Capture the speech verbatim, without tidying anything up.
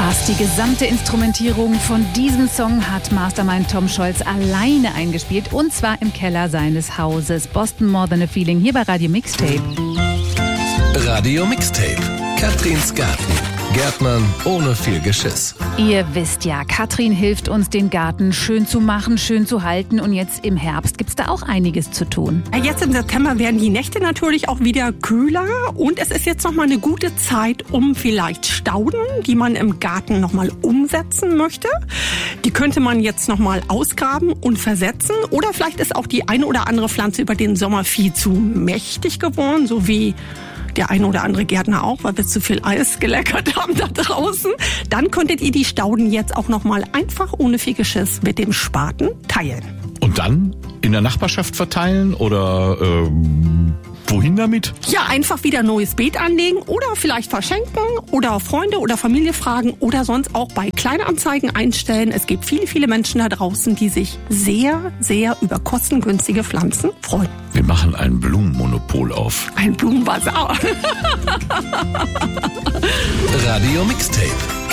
Fast die gesamte Instrumentierung von diesem Song hat Mastermind Tom Scholz alleine eingespielt, und zwar im Keller seines Hauses. Boston More Than a Feeling hier bei Radio Mixtape. Radio Mixtape. Katrins Garten. Gärtnern ohne viel Geschiss. Ihr wisst ja, Katrin hilft uns, den Garten schön zu machen, schön zu halten. Und jetzt im Herbst gibt's da auch einiges zu tun. Jetzt im September werden die Nächte natürlich auch wieder kühler. Und es ist jetzt nochmal eine gute Zeit, um vielleicht Stauden, die man im Garten nochmal umsetzen möchte. Die könnte man jetzt nochmal ausgraben und versetzen. Oder vielleicht ist auch die eine oder andere Pflanze über den Sommer viel zu mächtig geworden, so wie der eine oder andere Gärtner auch, weil wir zu viel Eis geleckert haben da draußen. Dann könntet ihr die Stauden jetzt auch noch mal einfach ohne viel Geschiss mit dem Spaten teilen. Und dann in der Nachbarschaft verteilen oder äh, wohin damit? Ja, einfach wieder ein neues Beet anlegen oder vielleicht verschenken oder Freunde oder Familie fragen oder sonst auch bei Kleinanzeigen einstellen. Es gibt viele, viele Menschen da draußen, die sich sehr, sehr über kostengünstige Pflanzen freuen. Wir machen ein Blumenmonopol auf. Ein Blumenbazar. Radio Mixtape.